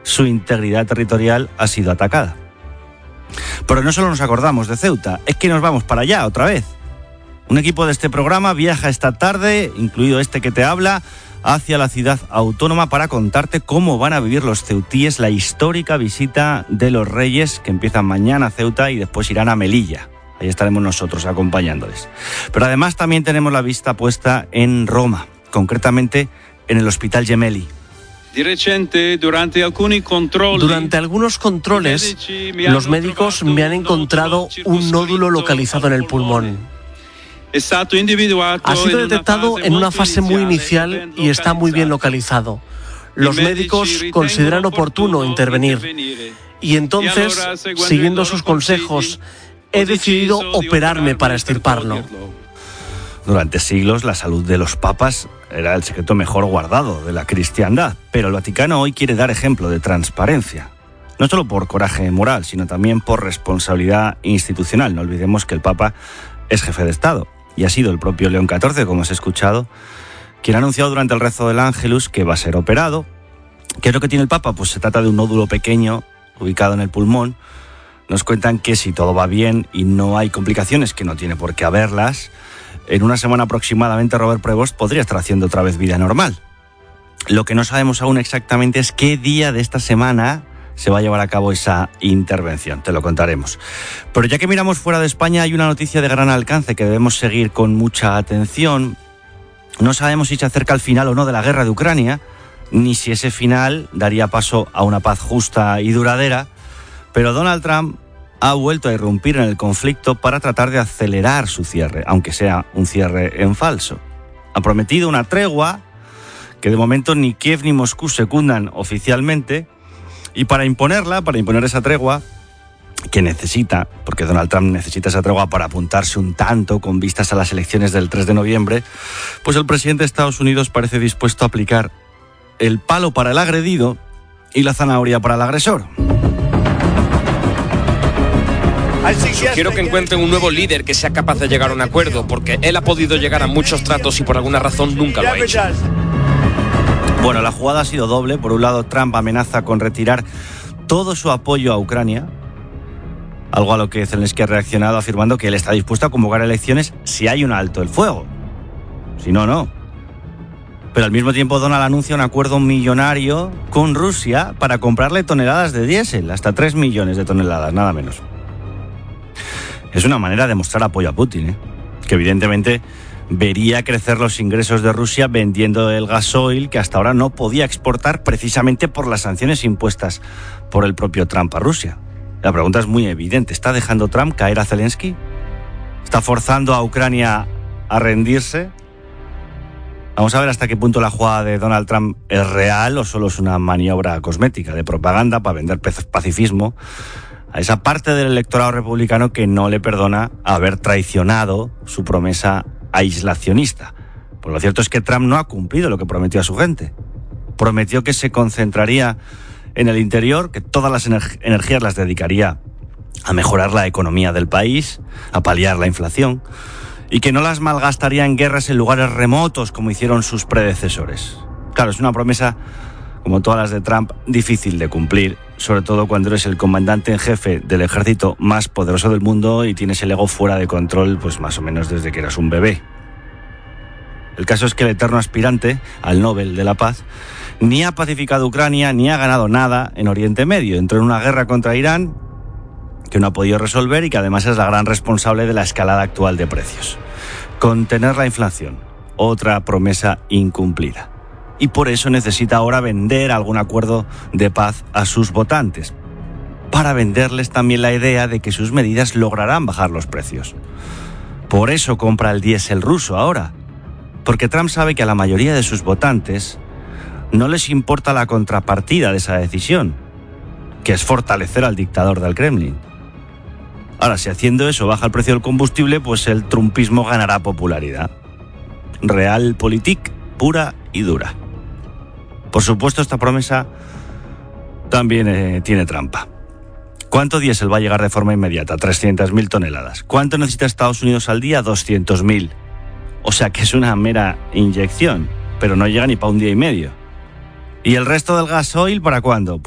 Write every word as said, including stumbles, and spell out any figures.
su integridad territorial ha sido atacada. Pero no solo nos acordamos de Ceuta, es que nos vamos para allá otra vez. Un equipo de este programa viaja esta tarde, incluido este que te habla, hacia la ciudad autónoma para contarte cómo van a vivir los ceutíes la histórica visita de los Reyes, que empiezan mañana a Ceuta y después irán a Melilla. Ahí estaremos nosotros acompañándoles. Pero además también tenemos la vista puesta en Roma, concretamente en el Hospital Gemelli. Durante algunos controles, los médicos me han encontrado un nódulo localizado en el pulmón. Ha sido detectado en una fase muy inicial y está muy bien localizado. Los médicos consideran oportuno intervenir. Y entonces, siguiendo sus consejos, he decidido operarme para extirparlo. Durante siglos, la salud de los papas era el secreto mejor guardado de la cristiandad, pero el Vaticano hoy quiere dar ejemplo de transparencia. No solo por coraje moral, sino también por responsabilidad institucional. No olvidemos que el Papa es jefe de Estado. Y ha sido el propio León catorce, como has escuchado, quien ha anunciado durante el rezo del Ángelus que va a ser operado. ¿Qué es lo que tiene el Papa? Pues se trata de un nódulo pequeño ubicado en el pulmón. Nos cuentan que si todo va bien y no hay complicaciones, que no tiene por qué haberlas, en una semana aproximadamente Robert Prevost podría estar haciendo otra vez vida normal. Lo que no sabemos aún exactamente es qué día de esta semana se va a llevar a cabo esa intervención, te lo contaremos. Pero ya que miramos fuera de España, hay una noticia de gran alcance que debemos seguir con mucha atención. No sabemos si se acerca el final o no de la guerra de Ucrania, ni si ese final daría paso a una paz justa y duradera, pero Donald Trump ha vuelto a irrumpir en el conflicto para tratar de acelerar su cierre, aunque sea un cierre en falso. Ha prometido una tregua que de momento ni Kiev ni Moscú secundan oficialmente. Y para imponerla, para imponer esa tregua, que necesita, porque Donald Trump necesita esa tregua para apuntarse un tanto con vistas a las elecciones del tres de noviembre, pues el presidente de Estados Unidos parece dispuesto a aplicar el palo para el agredido y la zanahoria para el agresor. Quiero que encuentren un nuevo líder que sea capaz de llegar a un acuerdo, porque él ha podido llegar a muchos tratos y por alguna razón nunca lo ha hecho. Bueno, la jugada ha sido doble. Por un lado, Trump amenaza con retirar todo su apoyo a Ucrania, algo a lo que Zelensky ha reaccionado afirmando que él está dispuesto a convocar elecciones si hay un alto el fuego. Si no, no. Pero al mismo tiempo Donald anuncia un acuerdo millonario con Rusia para comprarle toneladas de diésel, hasta tres millones de toneladas, nada menos. Es una manera de mostrar apoyo a Putin, ¿eh? Que evidentemente vería crecer los ingresos de Rusia vendiendo el gasoil que hasta ahora no podía exportar precisamente por las sanciones impuestas por el propio Trump a Rusia. La pregunta es muy evidente. ¿Está dejando Trump caer a Zelensky? ¿Está forzando a Ucrania a rendirse? Vamos a ver hasta qué punto la jugada de Donald Trump es real o solo es una maniobra cosmética de propaganda para vender pacifismo a esa parte del electorado republicano que no le perdona haber traicionado su promesa aislacionista. Pues lo cierto es que Trump no ha cumplido lo que prometió a su gente. Prometió que se concentraría en el interior, que todas las ener- energías las dedicaría a mejorar la economía del país, a paliar la inflación, y que no las malgastaría en guerras en lugares remotos como hicieron sus predecesores. Claro, es una promesa, como todas las de Trump, difícil de cumplir, sobre todo cuando eres el comandante en jefe del ejército más poderoso del mundo y tienes el ego fuera de control, pues más o menos desde que eras un bebé. El caso es que el eterno aspirante al Nobel de la Paz ni ha pacificado Ucrania ni ha ganado nada en Oriente Medio. Entró en una guerra contra Irán que no ha podido resolver y que además es la gran responsable de la escalada actual de precios. Contener la inflación, otra promesa incumplida. Y por eso necesita ahora vender algún acuerdo de paz a sus votantes, para venderles también la idea de que sus medidas lograrán bajar los precios. Por eso compra el diésel ruso ahora, porque Trump sabe que a la mayoría de sus votantes no les importa la contrapartida de esa decisión, que es fortalecer al dictador del Kremlin. Ahora, si haciendo eso baja el precio del combustible, pues el trumpismo ganará popularidad. Realpolitik pura y dura. Por supuesto, esta promesa también eh, tiene trampa. ¿Cuánto diésel va a llegar de forma inmediata? trescientas mil toneladas. ¿Cuánto necesita Estados Unidos al día? doscientos mil. O sea que es una mera inyección, pero no llega ni para un día y medio. ¿Y el resto del gasoil para cuándo?